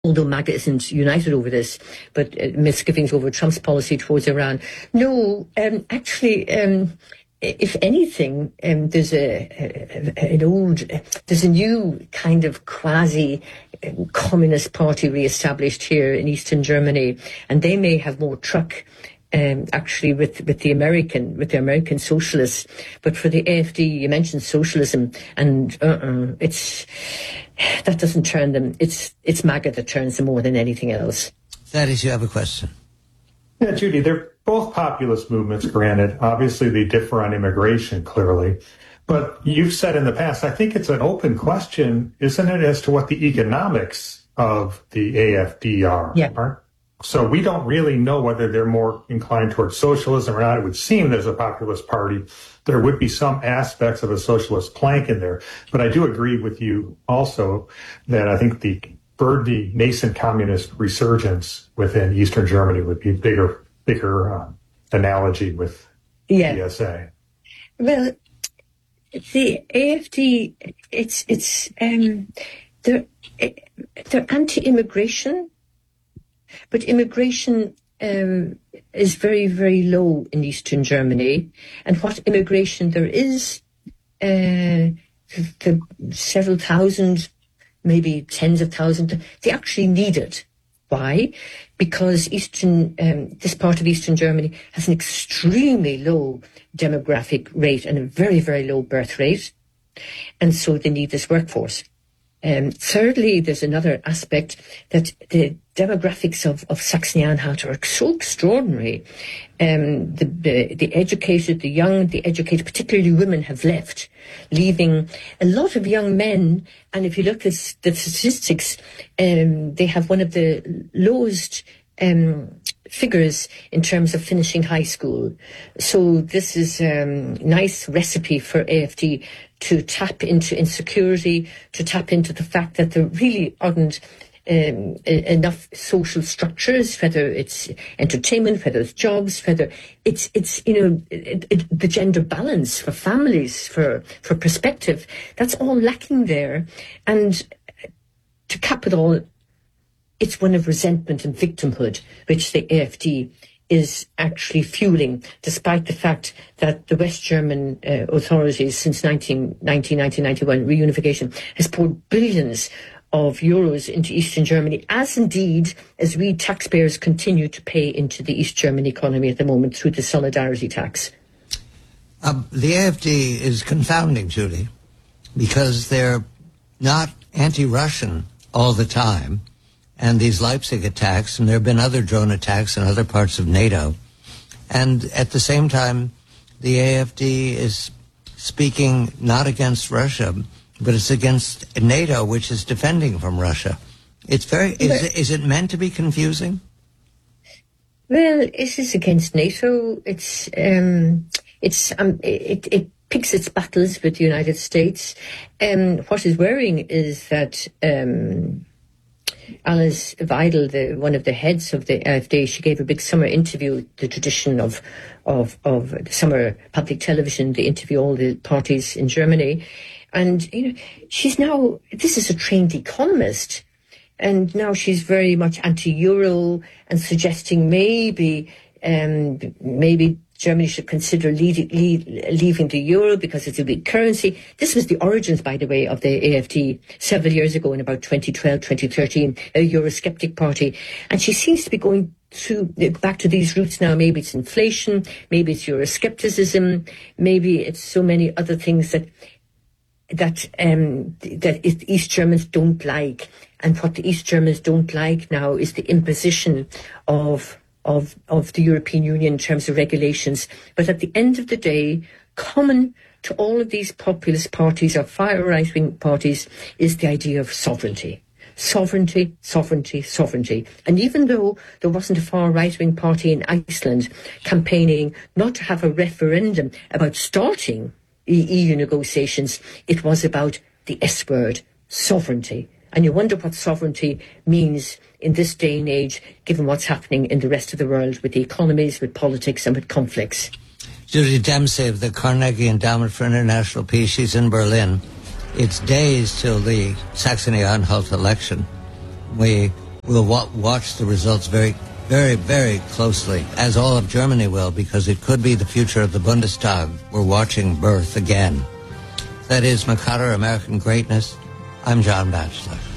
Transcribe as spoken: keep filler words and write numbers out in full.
although MAGA isn't united over this, but uh, misgivings over Trump's policy towards Iran. No, um, actually, um, if anything, um, there's a, a an old, there's a new kind of quasi communist party re-established here in Eastern Germany, and they may have more truck. Um, actually, with with the American with the American socialists, but for the A F D, you mentioned socialism, and uh-uh, it's that doesn't turn them. It's it's MAGA that turns them more than anything else. Thaddeus, you have a question. Yeah, Judy, they're both populist movements. Granted, obviously they differ on immigration clearly, but you've said in the past, I think it's an open question, isn't it, as to what the economics of the A F D are? Yeah. So we don't really know whether they're more inclined towards socialism or not. It would seem there's a populist party. There would be some aspects of a socialist plank in there. But I do agree with you also that I think the the nascent communist resurgence within Eastern Germany would be a bigger, bigger uh, analogy with yeah. P S A. Well, the A F D, it's, it's, um, they're, they're anti-immigration. But immigration um, is very, very low in Eastern Germany. And what immigration there is, uh, the several thousand, maybe tens of thousands, they actually need it. Why? Because Eastern, um, this part of Eastern Germany has an extremely low demographic rate and a very, very low birth rate. And so they need this workforce. Um, thirdly, there's another aspect that the demographics of, of Saxony-Anhalt are so extraordinary. Um, the, the, the educated, the young, the educated, particularly women, have left, leaving a lot of young men. And if you look at the statistics, um, they have one of the lowest um, figures in terms of finishing high school. So this is a um, nice recipe for A F D to tap into insecurity, to tap into the fact that there really aren't um, enough social structures, whether it's entertainment, whether it's jobs, whether it's, it's you know, it, it, the gender balance for families, for, for perspective, that's all lacking there. And to cap it all, it's one of resentment and victimhood, which the A F D is actually fueling, despite the fact that the West German uh, authorities since nineteen ninety, nineteen ninety-one, reunification, has poured billions of euros into Eastern Germany, as indeed as we taxpayers continue to pay into the East German economy at the moment through the solidarity tax. Um, the A F D is confounding, Judy, because they're not anti-Russian all the time. And these Leipzig attacks, and there have been other drone attacks in other parts of NATO. And at the same time, the A F D is speaking not against Russia, but it's against NATO, which is defending from Russia. It's very, is, it, is it meant to be confusing? Well, it is against NATO. It's, um, it's, um, it, it picks its battles with the United States. Um, what is worrying is that, um, Alice Weidel, the, one of the heads of the A F D, she gave a big summer interview, the tradition of, of, of the summer public television. They interview all the parties in Germany. And, you know, she's now, this is a trained economist. And now she's very much anti-Euro and suggesting maybe, um, maybe Germany should consider lead, lead, leaving the euro because it's a weak currency. This was the origins, by the way, of the A F D several years ago in about twenty twelve, twenty thirteen, a Eurosceptic party. And she seems to be going through back to these roots now. Maybe it's inflation, maybe it's Euroscepticism, maybe it's so many other things that that um, that East Germans don't like. And what the East Germans don't like now is the imposition of of of the European Union in terms of regulations. But at the end of the day, common to all of these populist parties or far right-wing parties is the idea of sovereignty. Sovereignty, sovereignty, sovereignty. And even though there wasn't a far right-wing party in Iceland campaigning not to have a referendum about starting E U negotiations, it was about the S word, sovereignty. And you wonder what sovereignty means in this day and age, given what's happening in the rest of the world with the economies, with politics and with conflicts. Judy Dempsey of the Carnegie Endowment for International Peace. She's in Berlin. It's days till the Saxony-Anhalt election. We We'll wa- watch the results very, very, very closely, as all of Germany will, because it could be the future of the Bundestag. We're watching birth again. That is Makata, American Greatness. I'm John Batchelor.